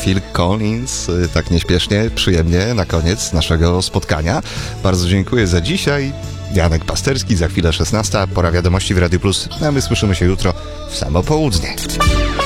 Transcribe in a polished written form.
Phil Collins, tak nieśpiesznie, przyjemnie na koniec naszego spotkania. Bardzo dziękuję za dzisiaj. Janek Pasterski, za chwilę 16, pora wiadomości w Radiu Plus, a my słyszymy się jutro w samo południe.